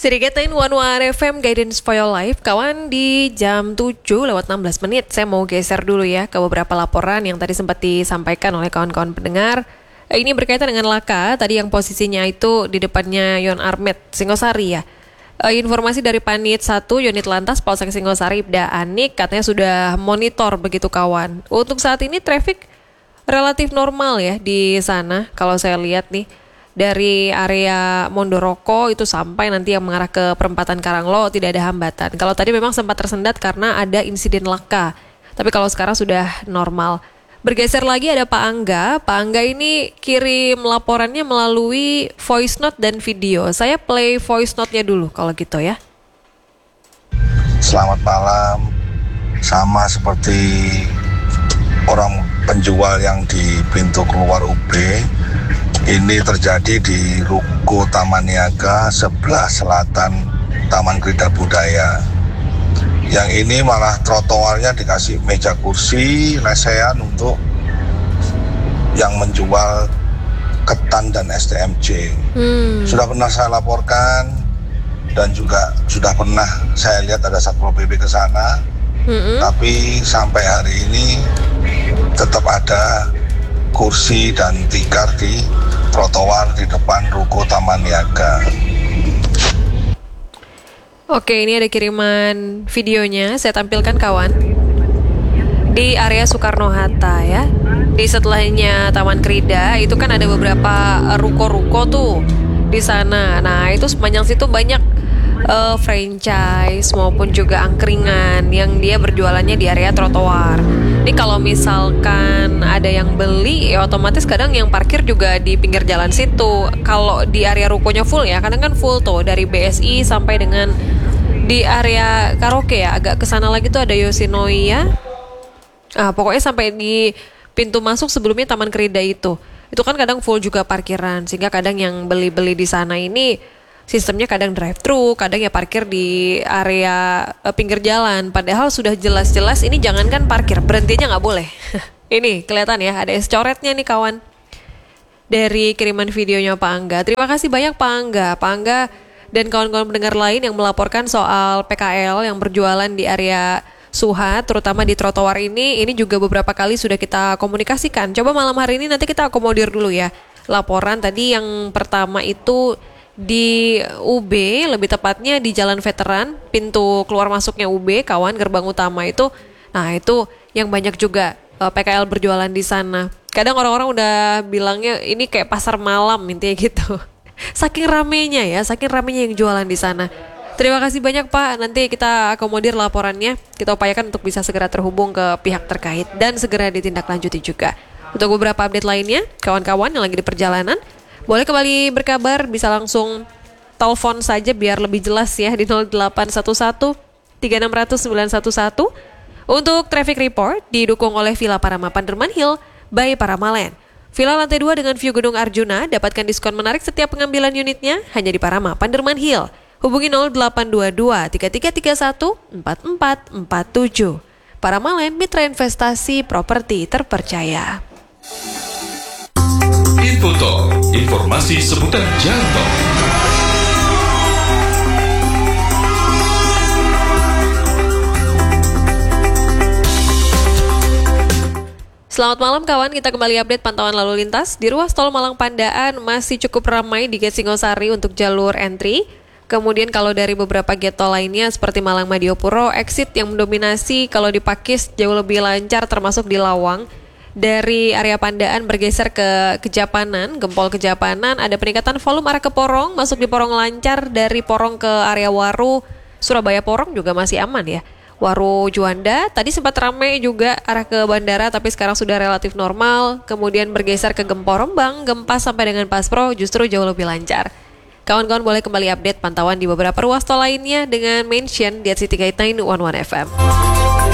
Sedikit 911 FM Guidance for Your Life. Kawan, di jam 7:16 saya mau geser dulu ya ke beberapa laporan yang tadi sempat disampaikan oleh kawan-kawan pendengar. Ini berkaitan dengan Laka, tadi yang posisinya itu di depannya Yon Armet, Singosari ya. Informasi dari Panit 1 Unit Lantas Polsek Singosari Ibda Anik katanya sudah monitor begitu kawan. Untuk saat ini traffic relatif normal ya di sana kalau saya lihat nih. Dari area Mondoroko itu sampai nanti yang mengarah ke perempatan Karanglo tidak ada hambatan. Kalau tadi memang sempat tersendat karena ada insiden Laka. Tapi kalau sekarang sudah normal. Bergeser lagi ada Pak Angga. Pak Angga ini kirim laporannya melalui voice note dan video. Saya play voice note-nya dulu kalau gitu ya. Selamat malam. Sama seperti orang penjual yang di pintu keluar UB. Ini terjadi di Ruko Taman Niaga sebelah selatan Taman Krida Budaya. Yang ini malah trotoarnya dikasih meja kursi, lesehan untuk yang menjual ketan dan STMJ. Sudah pernah saya laporkan dan juga sudah pernah saya lihat ada Satpol PP ke sana. Tapi sampai hari ini tetap ada kursi dan tikar di trotoar di depan Ruko Taman Niaga. Oke, ini ada kiriman videonya, saya tampilkan kawan. Di area Soekarno-Hatta ya. Di setelahnya Taman Krida itu kan ada beberapa ruko-ruko tuh di sana. Nah, itu sepanjang situ banyak franchise maupun juga angkringan yang dia berjualannya di area trotoar. Ini kalau misalkan ada yang beli, ya otomatis kadang yang parkir juga di pinggir jalan situ. Kalau di area rukonya full ya, kadang kan full tuh dari BSI sampai dengan di area karaoke ya, agak kesana lagi tuh ada Yoshinoya. Pokoknya sampai di pintu masuk sebelumnya Taman Krida itu kan kadang full juga parkiran, sehingga kadang yang beli-beli di sana ini sistemnya kadang drive-thru, kadang ya parkir di area pinggir jalan. Padahal sudah jelas-jelas ini jangankan parkir, berhentinya nggak boleh. Ini kelihatan ya, ada es coretnya nih kawan. Dari kiriman videonya Pak Angga. Terima kasih banyak Pak Angga. Pak Angga dan kawan-kawan pendengar lain yang melaporkan soal PKL yang berjualan di area Suha, terutama di trotoar ini juga beberapa kali sudah kita komunikasikan. Coba malam hari ini nanti kita akomodir dulu ya. Laporan tadi yang pertama itu di UB, lebih tepatnya di Jalan Veteran, pintu keluar masuknya UB, kawan, gerbang utama itu. Nah, itu yang banyak juga PKL berjualan di sana. Kadang orang-orang udah bilangnya ini kayak pasar malam intinya gitu. Saking ramenya yang jualan di sana. Terima kasih banyak Pak, nanti kita akomodir laporannya. Kita upayakan untuk bisa segera terhubung ke pihak terkait dan segera ditindaklanjuti juga. Untuk beberapa update lainnya, kawan-kawan yang lagi di perjalanan, boleh kembali berkabar, bisa langsung telepon saja biar lebih jelas ya di 0811 3600 911. Untuk traffic report didukung oleh Villa Parama Panderman Hill by Paramalen. Villa lantai 2 dengan view Gunung Arjuna dapatkan diskon menarik setiap pengambilan unitnya hanya di Parama Panderman Hill. Hubungi 0822 3331 4447. Paramalen, mitra investasi properti terpercaya. Infotalk, informasi seputar jalan tol. Selamat malam kawan, kita kembali update pantauan lalu lintas. Di ruas tol Malang Pandaan masih cukup ramai di gate Singosari untuk jalur entry. Kemudian kalau dari beberapa gate tol lainnya seperti Malang Madiopuro, exit yang mendominasi kalau di Pakis jauh lebih lancar termasuk di Lawang. Dari area Pandaan bergeser ke Kejapanan, Gempol Kejapanan, ada peningkatan volume arah ke Porong, masuk di Porong lancar, dari Porong ke area Waru, Surabaya Porong juga masih aman ya. Waru Juanda, tadi sempat ramai juga arah ke bandara tapi sekarang sudah relatif normal, kemudian bergeser ke Gempol Rembang, Gempas sampai dengan Paspro justru jauh lebih lancar. Kawan-kawan boleh kembali update pantauan di beberapa ruas tol lainnya dengan mention di @citygate911 FM.